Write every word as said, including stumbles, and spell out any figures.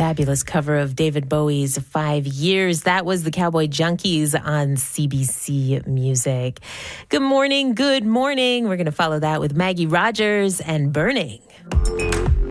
Fabulous cover of David Bowie's Five Years. That was the Cowboy Junkies on C B C Music. Good morning, good morning. We're going to follow that with Maggie Rogers and Burning.